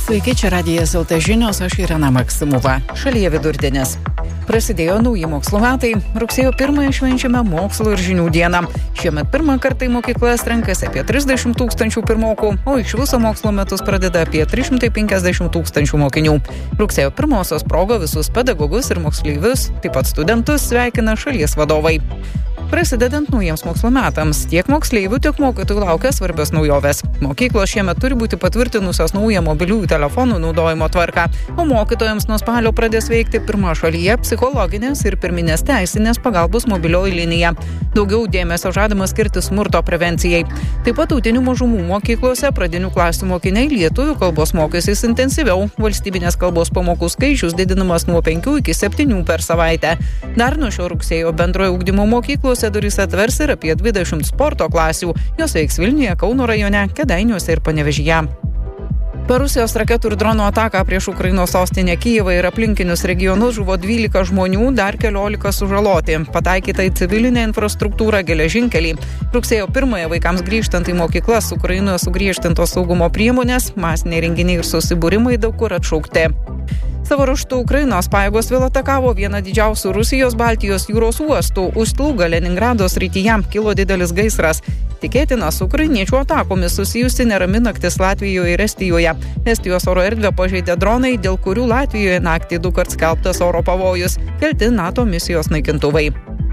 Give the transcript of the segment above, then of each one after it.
Sveiki, čia Radijas LT žinios, aš Irena Maksimova. Šalyje vidurdienis. Prasidėjo nauji mokslo metai. Rugsėjo 1 švenčiame mokslo ir žinių dieną. Šiemet pirmą kartą į mokyklas renkasi apie 30 000 pirmokų, o iš viso mokslo metus pradeda apie 350 000 mokinių. Rugsėjo 1-osios proga visus pedagogus ir moksleivius, taip pat studentus sveikina šalies vadovai. Prasidedant naujiems mokslo metams, tiek moksleivių, tiek mokytojų laukia svarbios naujovės. Mokyklos šiemet turi būti patvirtinusios naują mobiliųjų telefonų naudojimo tvarką, o mokytojams nuo spalio pradės veikti pirma šalyje psichologinės ir pirminės teisinės pagalbos mobilioji linija. Daugiau dėmesio žadama skirti smurto prevencijai. Taip pat tautinių mažumų mokyklose pradinių klasių mokiniai lietuvių kalbos mokysis intensyviau. Valstybinės kalbos pamokų skaičius didinamas nuo 5 iki 7 per savaitę. Dar nuo šio rugsėjo bendrojo ugdymo mokyklose durys atvers ir apie 20 sporto klasių. Jos veiks Vilniuje, Kauno rajone, Kėdainiuose ir Panevėžyje. Per Rusijos raketų ir dronų ataką prieš Ukrainos sostinę Kijevą ir aplinkinius regionus žuvo 12 žmonių, dar 14 sužaloti. Pataikyta į civilinę infrastruktūrą, geležinkelį. Rugsėjo 1 vaikams grįžtant į mokyklas Ukrainoje sugriežtintos saugumo priemonės, masiniai renginiai ir susibūrimai daug kur atšaukti. Savo ruožtu Ukrainos pajėgos vėl atakavo vieną didžiausių Rusijos Baltijos jūros uostų. Užslūgo Leningrado srityje, kilo didelis gaisras. Tikėtina, su ukrainiečių atakomis susijusi nerami naktis Latvijoje ir Estijoje. Estijos oro erdvę pažeidė dronai, dėl kurių Latvijoje naktį 2 kart skelbtas oro pavojus. Kelti NATO misijos naikintuvai.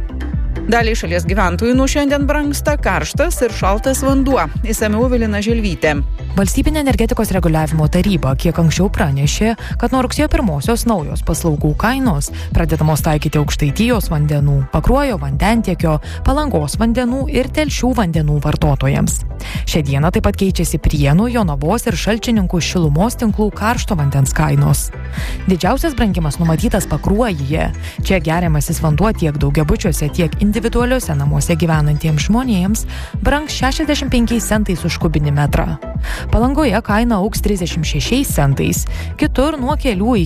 Daliai šalies gyventojų nuo šiandien brangsta karštas ir šaltas vanduo. Išsamiau Evelina Želvytė. Valstybinė energetikos reguliavimo taryba kiek anksčiau pranešė, kad nuo rugsėjo 1 naujos paslaugų kainos pradedamos taikyti Aukštaitijos vandenų, Pakruojo vandentiekio, Palangos vandenų ir Telšių vandenų vartotojams. Šią dieną taip pat keičiasi Prienų, Jonavos ir Šalčininkų šilumos tinklų karšto vandens kainos. Didžiausias brangimas numatytas Pakruojyje. Čia geriamasis vanduo tiek daugiabučiuose, tiek individualiuose namuose gyvenantiems žmonėms brangs 65 centais už kubinį metrą. Palangoje kaina augs 36 centais, kitur nuo kelių